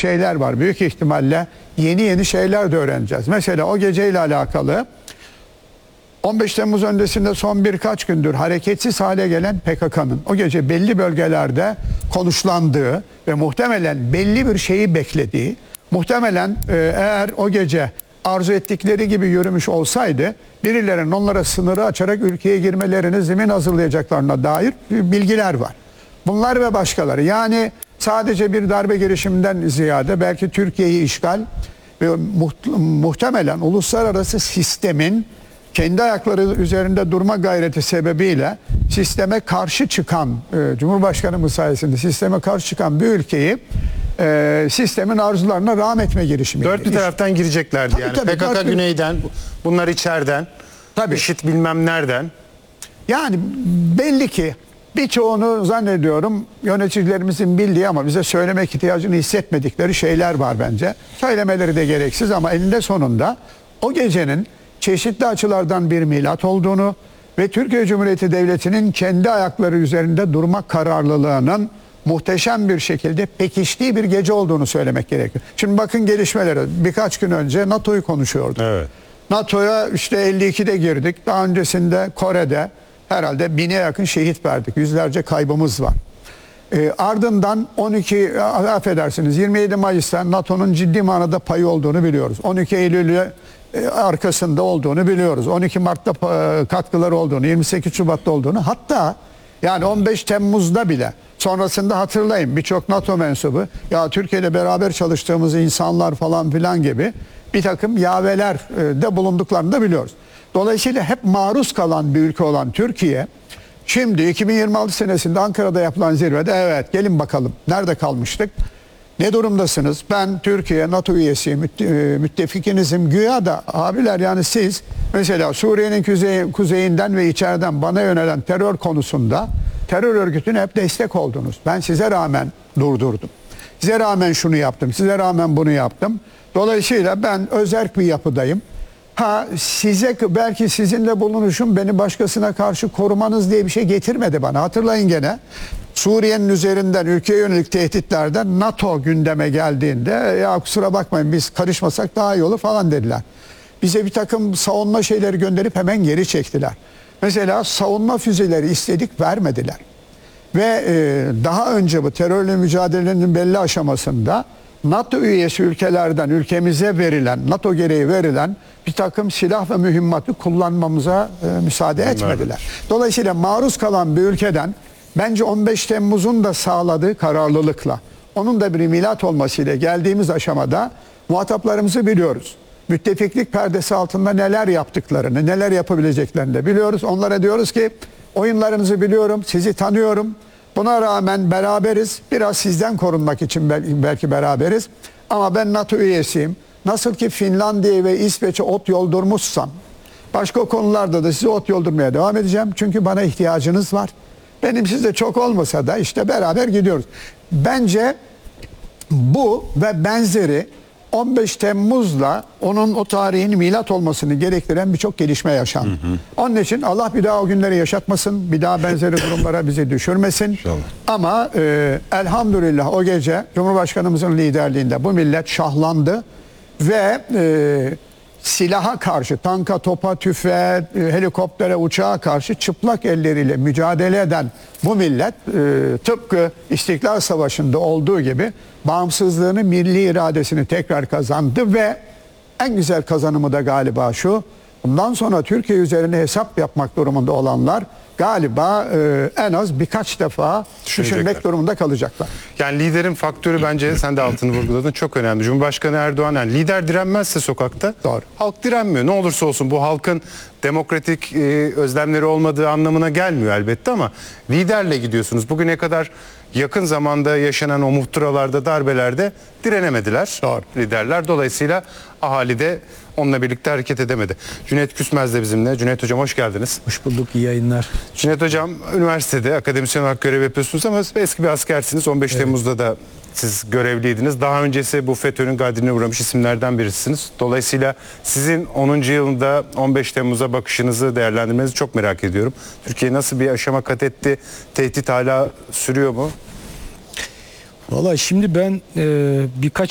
şeyler var. Büyük ihtimalle yeni şeyler de öğreneceğiz. Mesela o geceyle alakalı 15 Temmuz öncesinde son birkaç gündür hareketsiz hale gelen PKK'nın o gece belli bölgelerde konuşlandığı ve muhtemelen belli bir şeyi beklediği, muhtemelen eğer o gece arzu ettikleri gibi yürümüş olsaydı birilerinin onlara sınırı açarak ülkeye girmelerine zemin hazırlayacaklarına dair bilgiler var. Bunlar ve başkaları, yani sadece bir darbe girişiminden ziyade belki Türkiye'yi işgal ve muhtemelen uluslararası sistemin kendi ayakları üzerinde durma gayreti sebebiyle sisteme karşı çıkan, Cumhurbaşkanımız sayesinde sisteme karşı çıkan bir ülkeyi sistemin arzularına rağm etme girişimi. Dört bir taraftan gireceklerdi yani. Tabii, PKK güneyden, bunlar içeriden, tabii. IŞİD bilmem nereden. Yani belli ki birçoğunu zannediyorum yöneticilerimizin bildiği ama bize söylemek ihtiyacını hissetmedikleri şeyler var bence. Söylemeleri de gereksiz ama eninde sonunda o gecenin çeşitli açılardan bir milat olduğunu ve Türkiye Cumhuriyeti Devleti'nin kendi ayakları üzerinde durmak kararlılığının muhteşem bir şekilde pekiştiği bir gece olduğunu söylemek gerekiyor. Şimdi bakın gelişmelere. Birkaç gün önce NATO'yu konuşuyorduk. Evet. NATO'ya işte 52'de girdik. Daha öncesinde Kore'de herhalde 1000'e yakın şehit verdik. Yüzlerce kaybımız var. Ardından 27 Mayıs'ta NATO'nun ciddi manada payı olduğunu biliyoruz. 12 Eylül'ü arkasında olduğunu biliyoruz. 12 Mart'ta katkıları olduğunu, 28 Şubat'ta olduğunu, hatta yani 15 Temmuz'da bile sonrasında hatırlayın birçok NATO mensubu ya Türkiye'yle beraber çalıştığımız insanlar falan filan gibi bir takım yaveler de bulunduklarını da biliyoruz. Dolayısıyla hep maruz kalan bir ülke olan Türkiye şimdi 2026 senesinde Ankara'da yapılan zirvede evet gelin bakalım nerede kalmıştık? Ne durumdasınız? Ben Türkiye NATO üyesiyim, müttefikinizim. Güya da abiler yani siz mesela Suriye'nin kuzeyinden ve içeriden bana yönelen terör konusunda terör örgütüne hep destek oldunuz. Ben size rağmen durdurdum. Size rağmen şunu yaptım, size rağmen bunu yaptım. Dolayısıyla ben özerk bir yapıdayım. Size belki sizinle bulunuşum beni başkasına karşı korumanız diye bir şey getirmedi bana. Hatırlayın gene. Suriye'nin üzerinden ülkeye yönelik tehditlerden NATO gündeme geldiğinde ya kusura bakmayın biz karışmasak daha iyi olur falan dediler. Bize bir takım savunma şeyleri gönderip hemen geri çektiler. Mesela savunma füzeleri istedik vermediler. Ve daha önce bu terörle mücadelenin belli aşamasında NATO üyesi ülkelerden ülkemize verilen, NATO gereği verilen bir takım silah ve mühimmatı kullanmamıza müsaade etmediler. Dolayısıyla maruz kalan bir ülkeden bence 15 Temmuz'un da sağladığı kararlılıkla, onun da bir milat olmasıyla geldiğimiz aşamada muhataplarımızı biliyoruz. Müttefiklik perdesi altında neler yaptıklarını, neler yapabileceklerini de biliyoruz. Onlara diyoruz ki oyunlarınızı biliyorum, sizi tanıyorum. Buna rağmen beraberiz. Biraz sizden korunmak için belki beraberiz. Ama ben NATO üyesiyim. Nasıl ki Finlandiya ve İsveç'e ot yoldurmuşsam, başka konularda da size ot yoldurmaya devam edeceğim. Çünkü bana ihtiyacınız var. Benim sizde çok olmasa da işte beraber gidiyoruz. Bence bu ve benzeri 15 Temmuz'la onun o tarihin milat olmasını gerektiren birçok gelişme yaşandı. Onun için Allah bir daha o günleri yaşatmasın, bir daha benzeri durumlara bizi düşürmesin. İnşallah. Ama elhamdülillah o gece Cumhurbaşkanımızın liderliğinde bu millet şahlandı ve silaha karşı, tanka, topa, tüfeğe, helikoptere, uçağa karşı çıplak elleriyle mücadele eden bu millet tıpkı İstiklal Savaşı'nda olduğu gibi bağımsızlığını, milli iradesini tekrar kazandı ve en güzel kazanımı da galiba şu: bundan sonra Türkiye üzerine hesap yapmak durumunda olanlar galiba en az birkaç defa düşünmek durumunda kalacaklar. Yani liderin faktörü bence sen de altını vurguladın, çok önemli. Cumhurbaşkanı Erdoğan, yani lider direnmezse sokakta doğru, halk direnmiyor. Ne olursa olsun bu halkın demokratik özlemleri olmadığı anlamına gelmiyor elbette ama liderle gidiyorsunuz. Bugüne kadar yakın zamanda yaşanan o muhtıralarda, darbelerde direnemediler liderler. Dolayısıyla ahali de onunla birlikte hareket edemedi. Cüneyt Küsmez de bizimle. Cüneyt Hocam hoş geldiniz. Hoş bulduk, iyi yayınlar. Cüneyt Hocam üniversitede akademisyen olarak görev yapıyorsunuz ama eski bir askersiniz. 15 evet. Temmuz'da da siz görevliydiniz. Daha öncesi bu FETÖ'nün gadrine uğramış isimlerden birisiniz. Dolayısıyla sizin 10. yılında 15 Temmuz'a bakışınızı, değerlendirmenizi çok merak ediyorum. Türkiye nasıl bir aşama kat etti? Tehdit hala sürüyor mu? Valla şimdi ben birkaç